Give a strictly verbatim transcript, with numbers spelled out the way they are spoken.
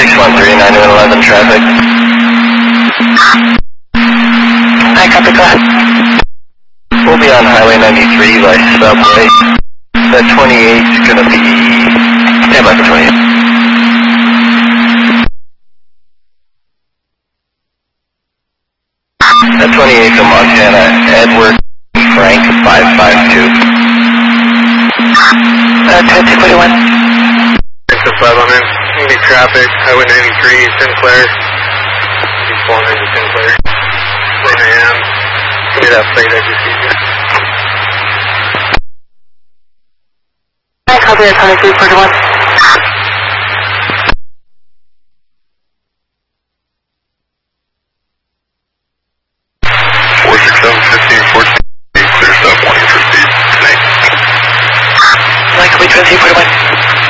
six one three, nine one one one traffic. Hi, copy, go ahead. We'll be on Highway ninety-three by Subway. That twenty-eight's gonna be... Stand by for twenty-eight. That twenty-eight from Montana, Edward Frank five five two. Uh, ten two forty-one. It's a five hundred. Any traffic, Highway ninety-three, Sinclair. four hundred to Sinclair. ten A M. Give me that plate I just gave you. Hi, copy, twenty-three forty-one.